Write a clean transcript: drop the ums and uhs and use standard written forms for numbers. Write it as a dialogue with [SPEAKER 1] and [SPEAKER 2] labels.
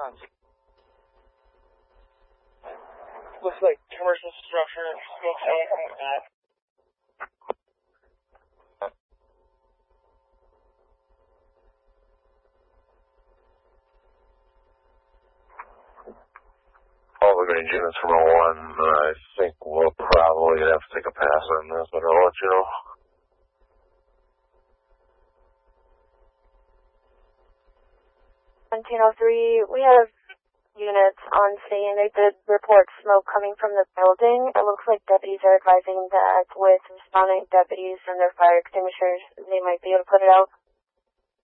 [SPEAKER 1] Looks like commercial structure, smoke coming from the back.
[SPEAKER 2] All the range units from 01, I think we'll probably have to take a pass on this, but I'll let you know.
[SPEAKER 3] 1703, we have units on scene. They did report smoke coming from the building. It looks like deputies are advising that with responding deputies and their fire extinguishers, they might be able to put it out.